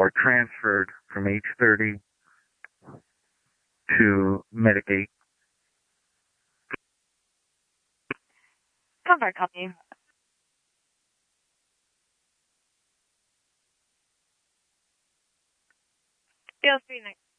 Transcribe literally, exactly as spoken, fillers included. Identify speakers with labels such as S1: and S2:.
S1: or transferred from age thirty to Medicaid.
S2: Convert copy. Bill three next.